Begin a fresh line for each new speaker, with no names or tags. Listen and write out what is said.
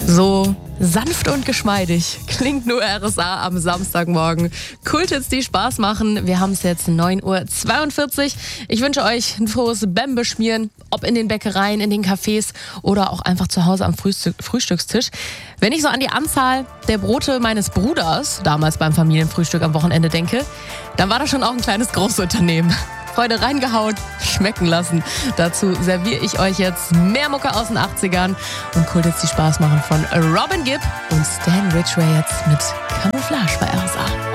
So sanft und geschmeidig klingt nur RSA am Samstagmorgen. Kulthits, die Spaß machen. Wir haben es jetzt 9:42 Uhr. Ich wünsche euch ein frohes Bämbeschmieren, ob in den Bäckereien, in den Cafés oder auch einfach zu Hause am Frühstückstisch. Wenn ich so an die Anzahl der Brote meines Bruders damals beim Familienfrühstück am Wochenende denke, dann war das schon auch ein kleines Großunternehmen. Freude reingehauen, schmecken lassen. Dazu serviere ich euch jetzt mehr Mucke aus den 80ern und Kulthits, die Spaß machen von Robin Gibb und Stan Ridgway jetzt mit Camouflage bei RSA.